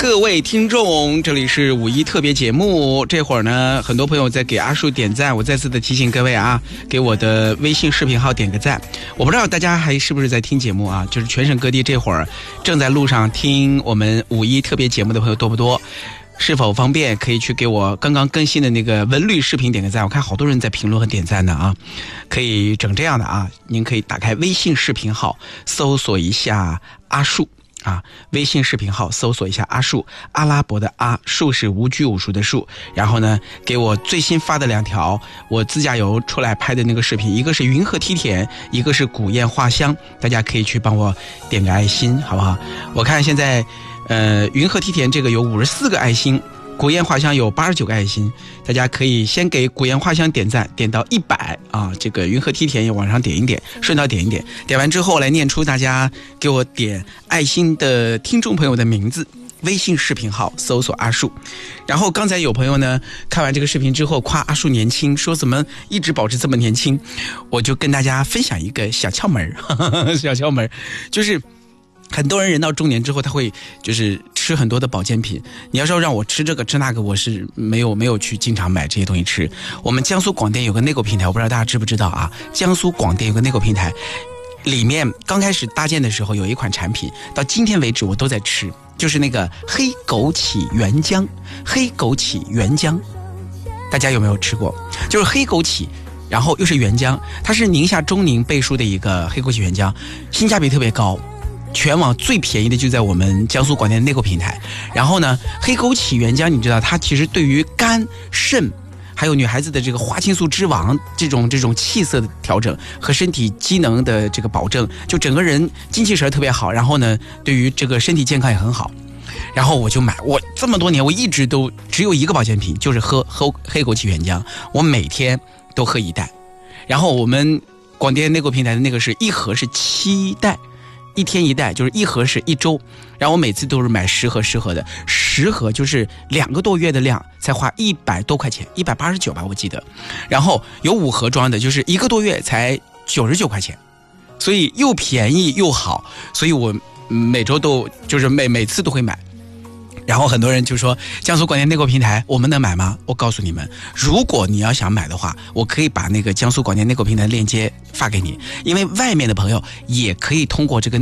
各位听众，这里是五一特别节目。这会儿呢，很多朋友在给阿树点赞，我再次的提醒各位啊，给我的微信视频号点个赞。我不知道大家还是不是在听节目啊？就是全省各地这会儿正在路上听我们五一特别节目的朋友多不多？是否方便可以去给我刚刚更新的那个文旅视频点个赞？我看好多人在评论和点赞呢啊，可以整这样的啊，您可以打开微信视频号，搜索一下阿树。啊，微信视频号搜索一下阿树，阿拉伯的阿，树是无拘无束的树。然后呢，给我最新发的2条我自驾游出来拍的那个视频，一个是云鹤梯田，一个是古堰画乡，大家可以去帮我点个爱心，好不好？我看现在云鹤梯田这个有54个爱心，古堰画乡有89个爱心，大家可以先给古堰画乡点赞，点到100啊，这个云鹤梯田也往上点一点，顺道点一点，点完之后来念出大家给我点爱心的听众朋友的名字，微信视频号搜索阿树。然后刚才有朋友呢看完这个视频之后夸阿树年轻，说怎么一直保持这么年轻，我就跟大家分享一个小窍门小窍门就是很多人到中年之后他会就是吃很多的保健品，你要说让我吃这个吃那个，我是没有去经常买这些东西吃。我们江苏广电有个内购平台，我不知道大家知不知道啊？江苏广电有个内购平台，里面刚开始搭建的时候有一款产品，到今天为止我都在吃，就是那个黑枸杞原浆。黑枸杞原浆大家有没有吃过？就是黑枸杞然后又是原浆，它是宁夏中宁背书的一个黑枸杞原浆，性价比特别高，全网最便宜的就在我们江苏广电的内购平台。然后呢，黑枸杞原浆你知道它其实对于肝肾还有女孩子的这个花青素脂肪这种气色的调整和身体机能的这个保证，就整个人精气神特别好，然后呢对于这个身体健康也很好。然后我就买，我这么多年我一直都只有一个保健品，就是喝黑枸杞原浆，我每天都喝1袋。然后我们广电内购平台的那个是1盒是7袋，1天1袋，就是1盒是1周。然后我每次都是买10盒的，10盒就是2个多月的量，才花100多块钱，189吧我记得。然后有5盒装的，就是1个多月才99块钱，所以又便宜又好，所以我每周都就是每次都会买。然后很多人就说江苏广电内购平台我们能买吗？我告诉你们，如果你要想买的话，我可以把那个江苏广电内购平台链接发给你，因为外面的朋友也可以通过这个